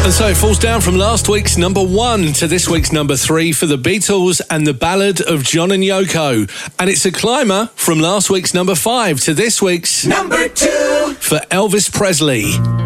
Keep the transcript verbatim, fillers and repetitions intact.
And so it falls down from last week's number one to this week's number three for the Beatles and the Ballad of John and Yoko. And it's a climber from last week's number five to this week's number two for Elvis Presley.